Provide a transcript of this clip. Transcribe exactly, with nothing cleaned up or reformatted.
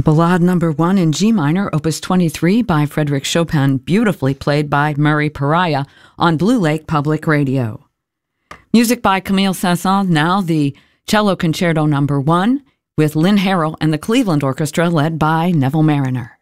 Ballade number one in G minor, opus twenty-three by Frédéric Chopin, beautifully played by Murray Pariah on Blue Lake Public Radio. Music by Camille Saint-Saëns, now the Cello Concerto number one with Lynn Harrell and the Cleveland Orchestra led by Neville Mariner.